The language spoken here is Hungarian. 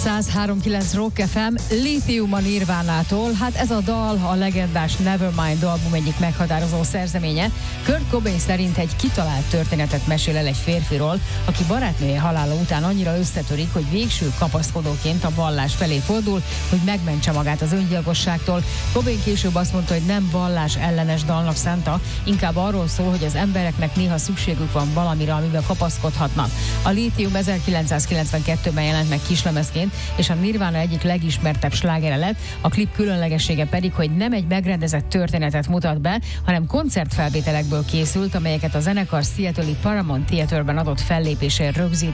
103.9 Rock FM, Lithium a Nirvánától. Hát ez a dal a legendás Nevermind album egyik meghatározó szerzeménye. Kurt Cobain szerint egy kitalált történetet mesél el egy férfiról, aki barátnője halála után annyira összetörik, hogy végső kapaszkodóként a vallás felé fordul, hogy megmentse magát az öngyilkosságtól. Cobain később azt mondta, hogy nem vallás ellenes dalnak szánta, inkább arról szól, hogy az embereknek néha szükségük van valamire, amiben kapaszkodhatnak. A Lithium 1992-ben jelent meg kislemezként, és a Nirvana egyik legismertebb slágere lett, a klip különlegessége pedig, hogy nem egy megrendezett történetet mutat be, hanem koncertfelvételekből készült, amelyeket a zenekar Seattle-i Paramount Theaterben adott fellépésén rögzít.